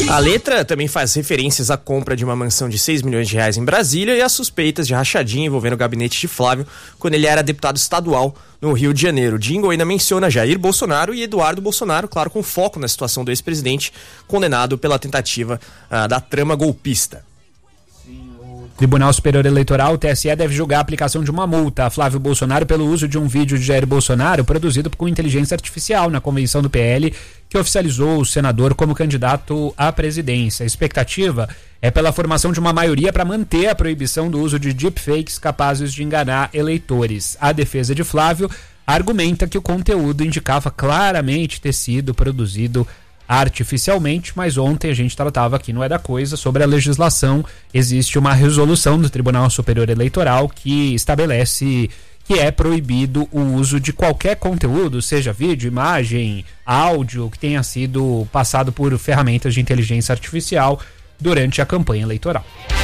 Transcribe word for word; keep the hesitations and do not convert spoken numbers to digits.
A letra também faz referências à compra de uma mansão de seis milhões de reais em Brasília e às suspeitas de rachadinha envolvendo o gabinete de Flávio quando ele era deputado estadual no Rio de Janeiro. O jingle ainda menciona Jair Bolsonaro e Eduardo Bolsonaro, claro, com foco na situação do ex-presidente condenado pela tentativa ah, da trama golpista. Tribunal Superior Eleitoral, o T S E, deve julgar a aplicação de uma multa a Flávio Bolsonaro pelo uso de um vídeo de Jair Bolsonaro produzido com inteligência artificial na convenção do P L, que oficializou o senador como candidato à presidência. A expectativa é pela formação de uma maioria para manter a proibição do uso de deepfakes capazes de enganar eleitores. A defesa de Flávio argumenta que o conteúdo indicava claramente ter sido produzido artificialmente, mas ontem a gente tratava aqui no É da Coisa sobre a legislação. Existe uma resolução do Tribunal Superior Eleitoral que estabelece que é proibido o uso de qualquer conteúdo, seja vídeo, imagem, áudio, que tenha sido passado por ferramentas de inteligência artificial durante a campanha eleitoral.